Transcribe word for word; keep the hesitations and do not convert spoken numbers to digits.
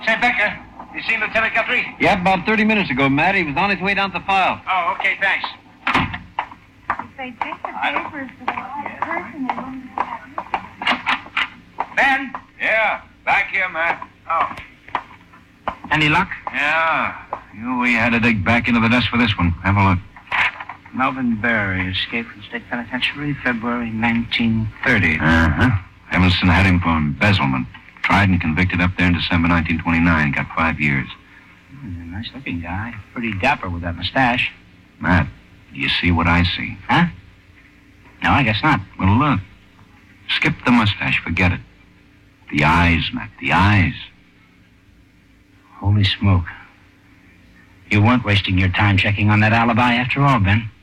Say, Becker, you seen Lieutenant Guthrie? Yeah, about thirty minutes ago, Matt. He was on his way down to the file. Oh, okay, thanks. If they take the papers to the right person, they wouldn't have. Ben? Yeah, back here, Matt. Oh. Any luck? Yeah. You, we had to dig back into the desk for this one. Have a look. Melvin Berry escaped from state penitentiary February nineteen thirty. Uh-huh. Emerson had him for embezzlement. Tried and convicted up there in December nineteen twenty-nine. Got five years. Mm, nice-looking guy. Pretty dapper with that mustache. Matt, do you see what I see? Huh? No, I guess not. Well, look. Skip the mustache. Forget it. The eyes, Matt. The eyes. Holy smoke. You weren't wasting your time checking on that alibi after all, Ben.